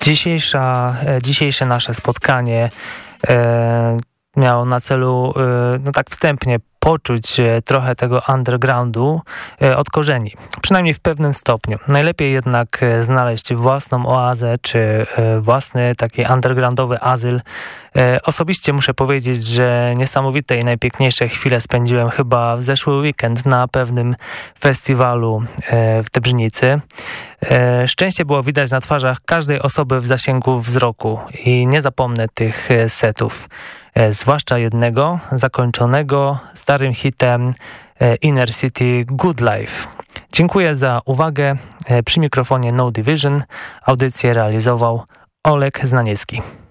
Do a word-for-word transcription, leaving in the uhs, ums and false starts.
Dzisiejsza, dzisiejsze nasze spotkanie e, miało na celu, e, no tak wstępnie, poczuć trochę tego undergroundu od korzeni, przynajmniej w pewnym stopniu. Najlepiej jednak znaleźć własną oazę, czy własny taki undergroundowy azyl. Osobiście muszę powiedzieć, że niesamowite i najpiękniejsze chwile spędziłem chyba w zeszły weekend na pewnym festiwalu w Debrznicy. Szczęście było widać na twarzach każdej osoby w zasięgu wzroku i nie zapomnę tych setów. Zwłaszcza jednego, zakończonego starym hitem Inner City Good Life. Dziękuję za uwagę. Przy mikrofonie No Division audycję realizował Olek Znaniecki.